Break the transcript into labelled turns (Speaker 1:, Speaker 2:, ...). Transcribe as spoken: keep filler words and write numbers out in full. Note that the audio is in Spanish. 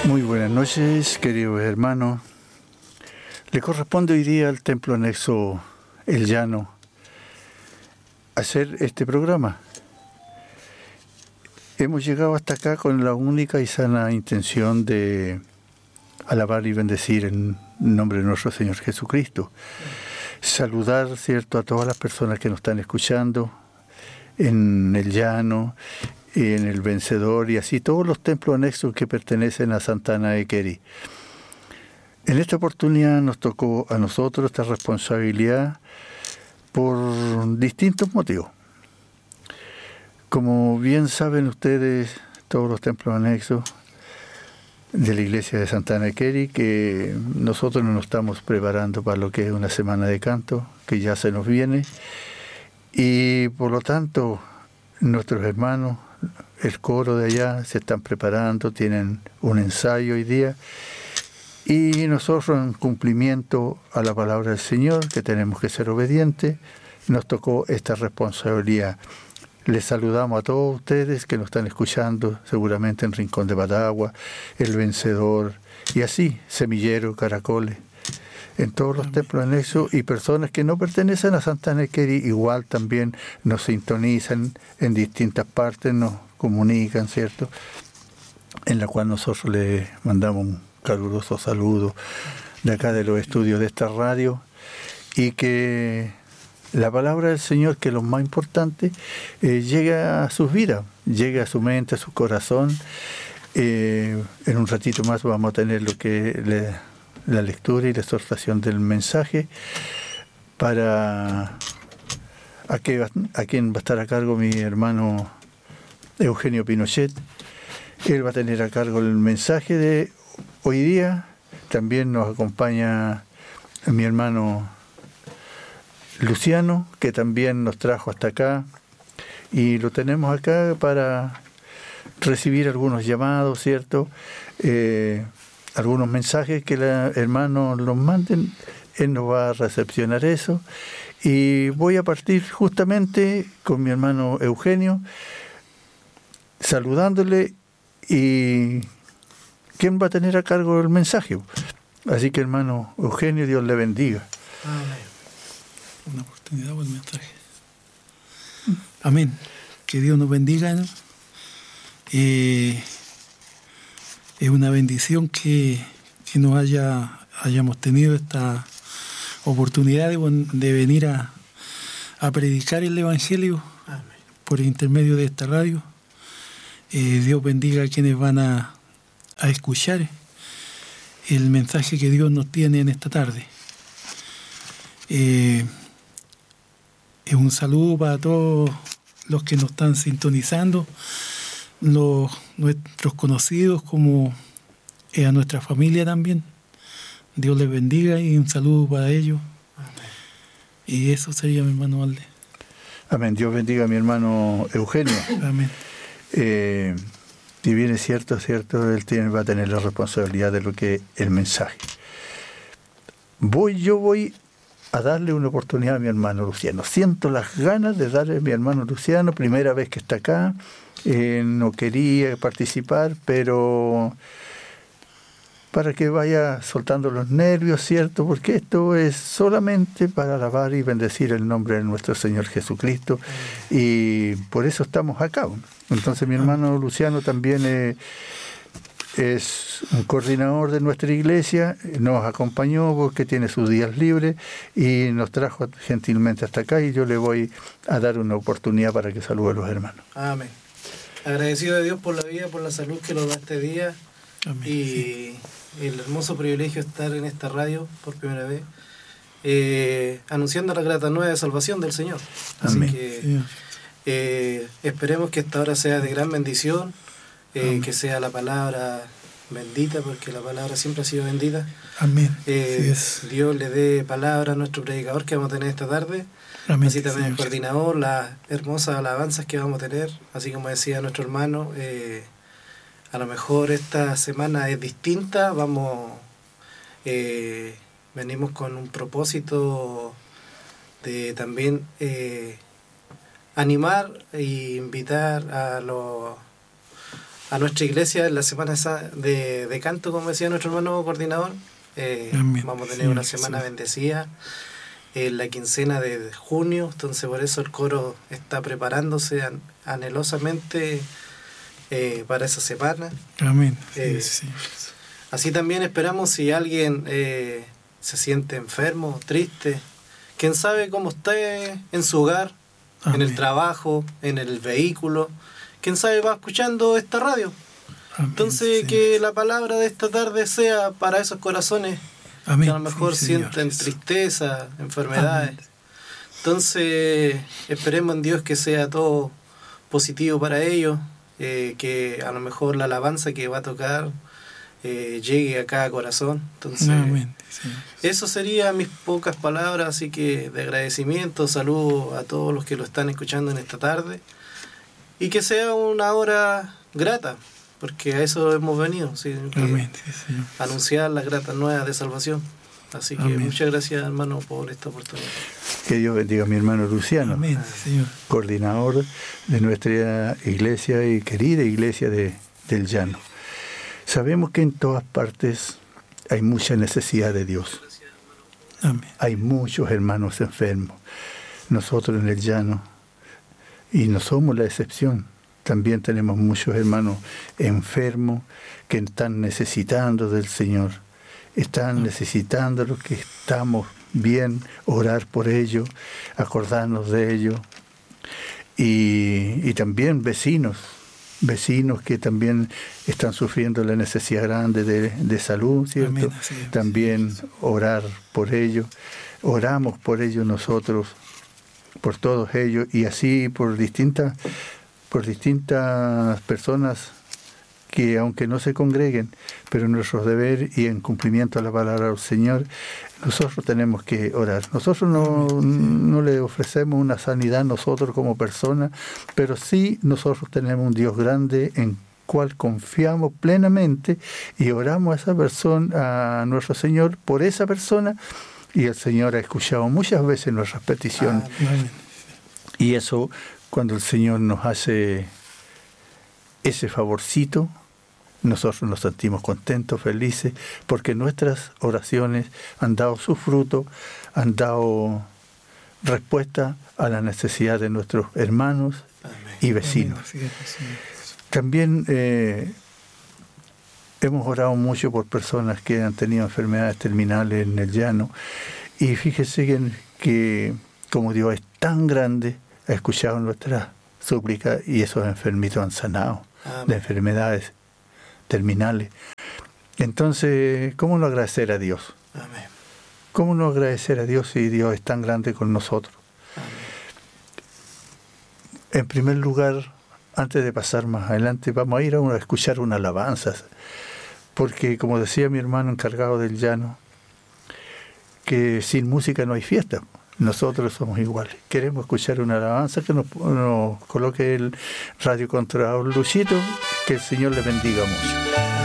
Speaker 1: Muy buenas noches, queridos hermanos. Le corresponde hoy día al Templo Anexo El Llano hacer este programa. Hemos llegado hasta acá con la única y sana intención de alabar y bendecir en nombre de nuestro Señor Jesucristo. Saludar, ¿cierto?, a todas las personas que nos están escuchando en El Llano, en El Vencedor y así todos los templos anexos que pertenecen a Santa Ana de Querí. En esta oportunidad nos tocó a nosotros esta responsabilidad por distintos motivos. Como bien saben ustedes, todos los templos anexos de la iglesia de Santa Ana de Querí, que nosotros nos estamos preparando para lo que es una semana de canto, que ya se nos viene, y por lo tanto nuestros hermanos, el coro de allá, se están preparando, tienen un ensayo hoy día, y nosotros en cumplimiento a la palabra del Señor, que tenemos que ser obedientes, nos tocó esta responsabilidad. Les saludamos a todos ustedes que nos están escuchando, seguramente en Rincón de Patagua, El Vencedor, y así, Semillero, Caracoles, en todos los templos anexos, y personas que no pertenecen a Santa Ana de Querí, igual también nos sintonizan en distintas partes, nos comunican, ¿cierto?, en la cual nosotros les mandamos un caluroso saludo de acá de los estudios de esta radio, y que la palabra del Señor, que es lo más importante, eh, llegue a sus vidas, llegue a su mente, a su corazón. Eh, en un ratito más vamos a tener lo que le, la lectura y la exhortación del mensaje para a, que, a quien va a estar a cargo mi hermano Eugenio Pinochet. Él va a tener a cargo el mensaje de hoy día. También nos acompaña mi hermano Luciano, que también nos trajo hasta acá, y lo tenemos acá para recibir algunos llamados, ¿cierto? Eh, algunos mensajes que los hermanos nos manden, él nos va a recepcionar eso, y voy a partir justamente con mi hermano Eugenio, saludándole, y ¿quién va a tener a cargo el mensaje? Así que, hermano Eugenio, Dios le bendiga.
Speaker 2: Amén. Una oportunidad por el mensaje. Amén. Que Dios nos bendiga, ¿no? Eh, es una bendición que, que nos haya, hayamos tenido esta oportunidad de, de venir a, a predicar el Evangelio. Amén. Por intermedio de esta radio. Eh, Dios bendiga a quienes van a, a escuchar el mensaje que Dios nos tiene en esta tarde. Eh, Es un saludo para todos los que nos están sintonizando, los, nuestros conocidos, como eh, a nuestra familia también. Dios les bendiga y un saludo para ellos. Amén. Y eso sería, mi hermano Alde.
Speaker 1: Amén. Dios bendiga a mi hermano Eugenio.
Speaker 2: Amén.
Speaker 1: Eh, si bien es cierto, cierto, él tiene, va a tener la responsabilidad de lo que es el mensaje. Voy, yo voy a darle una oportunidad a mi hermano Luciano. Siento las ganas de darle a mi hermano Luciano, primera vez que está acá, eh, no quería participar, pero para que vaya soltando los nervios, ¿cierto? Porque esto es solamente para alabar y bendecir el nombre de nuestro Señor Jesucristo, y por eso estamos acá. Entonces mi hermano Luciano también eh, es un coordinador de nuestra iglesia, nos acompañó porque tiene sus días libres y nos trajo gentilmente hasta acá, y yo le voy a dar una oportunidad para que salude a los hermanos.
Speaker 3: Amén. Agradecido de Dios por la vida, por la salud que nos da este día. Amén. Y sí, el hermoso privilegio de estar en esta radio por primera vez, eh, anunciando la grata nueva de salvación del Señor. Así Amén. que sí. eh, esperemos que esta hora sea de gran bendición. Eh, que sea la palabra bendita, porque la palabra siempre ha sido bendita.
Speaker 2: Amén.
Speaker 3: Eh, sí Dios le dé palabra a nuestro predicador que vamos a tener esta tarde. Amén. Así también el coordinador, las hermosas alabanzas que vamos a tener. Así como decía nuestro hermano, eh, a lo mejor esta semana es distinta. Vamos, eh, venimos con un propósito de también eh, animar e invitar a los a nuestra iglesia en la semana de, de canto, como decía nuestro hermano coordinador. Eh, vamos a tener una semana sí. bendecida en la quincena de junio, entonces por eso el coro está preparándose an, anhelosamente eh, para esa semana.
Speaker 2: Amén.
Speaker 3: Eh, sí, sí. Así también esperamos si alguien eh, se siente enfermo, triste, quién sabe cómo esté en su hogar, Amén. En el trabajo, en el vehículo, quién sabe va escuchando esta radio. Amén. Entonces sí. que la palabra de esta tarde sea para esos corazones Amén. Que a lo mejor sí, sienten tristeza, enfermedades. Amén. Entonces esperemos en Dios que sea todo positivo para ellos, eh, que a lo mejor la alabanza que va a tocar eh, llegue a cada corazón. Entonces Amén. Sí. Eso serían mis pocas palabras, así que de agradecimiento, saludo a todos los que lo están escuchando en esta tarde y que sea una hora grata, porque a eso hemos venido, ¿sí? Amén, sí, sí. Anunciar las gratas nuevas de salvación. Así que Amén. Muchas gracias, hermano, por esta oportunidad.
Speaker 1: Que Dios bendiga a mi hermano Luciano,
Speaker 2: Amén, Señor.
Speaker 1: Coordinador de nuestra iglesia y querida iglesia de, del Llano. Sabemos que en todas partes hay mucha necesidad de Dios.
Speaker 2: Amén.
Speaker 1: Hay muchos hermanos enfermos. Nosotros en el Llano, y no somos la excepción, también tenemos muchos hermanos enfermos que están necesitando del Señor. Están necesitando los que estamos bien, orar por ellos, acordarnos de ellos. Y, y también vecinos, vecinos que también están sufriendo la necesidad grande de, de salud, ¿cierto?
Speaker 2: Amén, sí,
Speaker 1: también
Speaker 2: sí.
Speaker 1: orar por ellos. Oramos por ellos nosotros, por todos ellos, y así por distintas por distintas personas que aunque no se congreguen, pero en nuestro deber y en cumplimiento a la palabra del Señor, nosotros tenemos que orar. Nosotros no, no le ofrecemos una sanidad nosotros como personas, pero sí nosotros tenemos un Dios grande en cual confiamos plenamente y oramos a esa persona, a nuestro Señor, por esa persona, y el Señor ha escuchado muchas veces nuestras peticiones.
Speaker 2: Amén.
Speaker 1: Y eso, cuando el Señor nos hace ese favorcito, nosotros nos sentimos contentos, felices, porque nuestras oraciones han dado su fruto, han dado respuesta a la necesidad de nuestros hermanos Amén. Y vecinos. Amén. También eh, hemos orado mucho por personas que han tenido enfermedades terminales en el Llano, y fíjese que, que como Dios es tan grande, ha escuchado nuestras súplicas y esos enfermitos han sanado Amén. De enfermedades terminales. Entonces, ¿cómo no agradecer a Dios?
Speaker 3: Amén.
Speaker 1: ¿Cómo no agradecer a Dios si Dios es tan grande con nosotros?
Speaker 3: Amén.
Speaker 1: En primer lugar, antes de pasar más adelante, vamos a ir a, una, a escuchar una alabanza, porque como decía mi hermano encargado del Llano, que sin música no hay fiesta. Nosotros somos iguales. Queremos escuchar una alabanza que nos, nos coloque el radiocontrolador Luchito. Que el Señor le bendiga mucho.